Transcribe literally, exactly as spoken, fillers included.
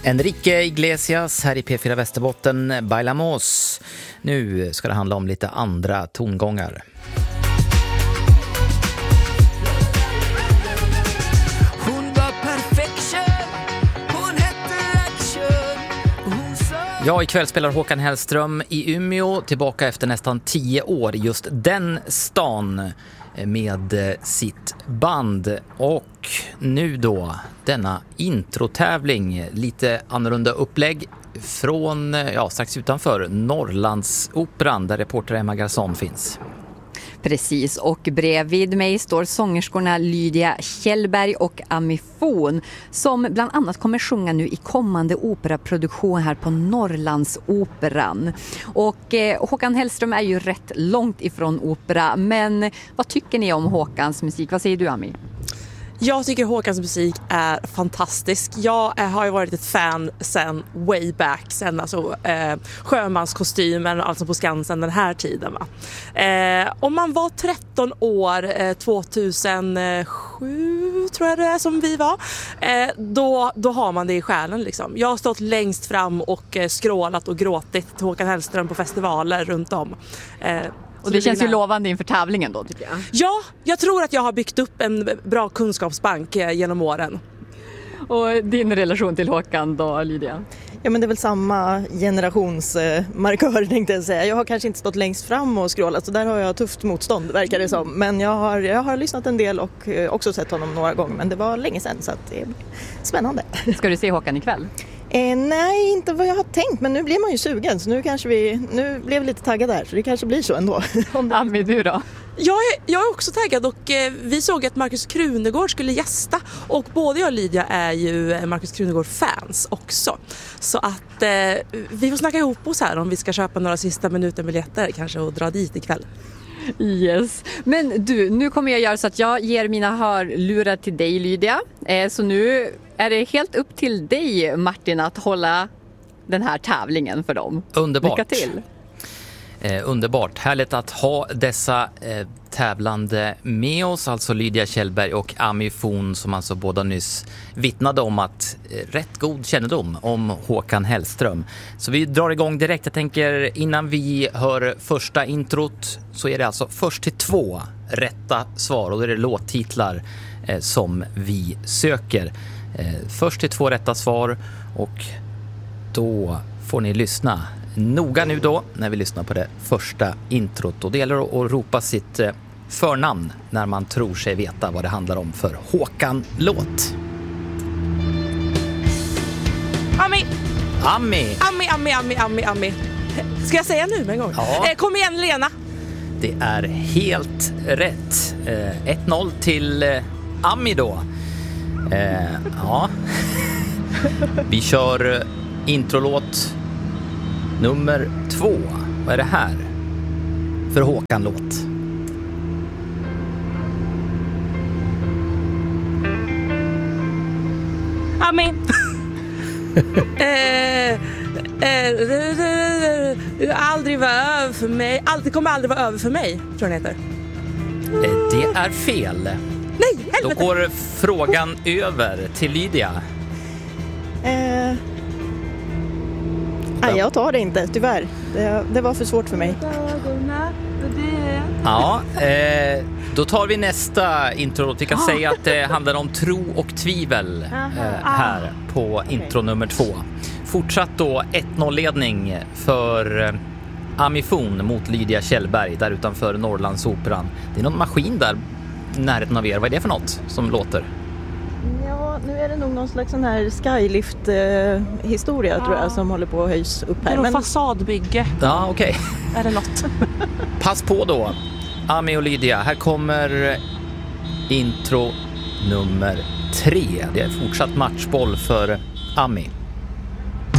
Enrique Iglesias här i P fyra Västerbotten, Bailamos. Nu ska det handla om lite andra tongångar. Ja, ikväll spelar Håkan Hellström i Umeå, tillbaka efter nästan tio år i just den stan med sitt band. Och nu då denna introtävling, lite annorlunda upplägg från, ja, strax utanför Norrlandsoperan där reporter Emma Garson finns. Precis, och bredvid mig står sångerskorna Lydia Kjellberg och Ami Fon som bland annat kommer sjunga nu i kommande operaproduktion här på Norrlandsoperan. Och eh, Håkan Hellström är ju rätt långt ifrån opera, men vad tycker ni om Håkans musik? Vad säger du, Ami? Jag tycker Håkans musik är fantastisk. Jag har ju varit ett fan sen way back, sen alltså eh, sjömanskostymen, alltså på Skansen den här tiden, va. Eh, om man var tretton år, eh, tvåtusensju tror jag det är som vi var, eh, då, då har man det i själen liksom. Jag har stått längst fram och eh, skrålat och gråtit till Håkan Hellström på festivaler runt om. Eh, Och det känns ju lovande inför tävlingen då, tycker jag. Ja, jag tror att jag har byggt upp en bra kunskapsbank genom åren. Och din relation till Håkan då, Lydia? Ja, men det är väl samma generationsmarkör, tänkte jag säga. Jag har kanske inte stått längst fram och scrollat, så där har jag tufft motstånd, verkar det som. Men jag har, jag har lyssnat en del och också sett honom några gånger, men det var länge sedan, så att det är spännande. Ska du se Håkan ikväll? Eh, nej, inte vad jag har tänkt, men nu blir man ju sugen, så nu kanske vi, nu blev vi lite taggade där, så det kanske blir så ändå. Ami, du då? Jag är, jag är också taggad, och eh, vi såg att Markus Krunegård skulle gästa, och både jag och Lydia är ju Markus Krunegård-fans också. Så att eh, vi får snacka ihop oss här om vi ska köpa några sista minuten-biljetter kanske och dra dit ikväll. Yes. Men du, nu kommer jag göra så att jag ger mina hörlurar till dig, Lydia. Eh, så nu är det helt upp till dig, Martin, att hålla den här tävlingen för dem. Underbart. Lycka till. Eh, underbart. Härligt att ha dessa eh, tävlande med oss, alltså Lydia Kjellberg och Ami Fon, som alltså båda nyss vittnade om att eh, rätt god kännedom om Håkan Hellström. Så vi drar igång direkt. Jag tänker, innan vi hör första introt så är det alltså först till två rätta svar, och då är det låttitlar eh, som vi söker. Eh, först till två rätta svar, och då får ni lyssna noga nu då när vi lyssnar på det första introt. Och det gäller att ropa sitt förnamn när man tror sig veta vad det handlar om för Håkan-låt. Ami! Ami! Ami, Ami, Ami, Ami, Ami. Ska jag säga nu med en gång? Ja. Eh, kom igen, Lena! Det är helt rätt. Eh, ett noll till eh, Ami då. Eh, ja. Vi kör eh, introlåt nummer två. Vad är det här för Håkan-låt? Ami! eh, eh, aldrig vara över för mig. Allt kommer aldrig vara över för mig, tror jag den heter. Eh, det är fel. Nej, helvete! Då går frågan över till Lydia. Eh... Nej, jag tar det inte, tyvärr. Det, det var för svårt för mig. Ja, eh, då tar vi nästa intro. Vi kan Ah. säga att det handlar om tro och tvivel eh, här på intro nummer två. Fortsatt då ett noll-ledning för eh, Ami Fon mot Lydia Kjellberg där utanför Norrlandsoperan. Det är någon maskin där i närheten av er. Vad är det för något som låter? Ja, nu är det nog någon slags sån här skylift-historia, eh, tror jag, som håller på att höjs upp Det är här. någon Men... fasadbygge. Ja, okej. Är det något? Pass på då, Ami och Lydia. Här kommer intro nummer tre. Det är fortsatt matchboll för Ami.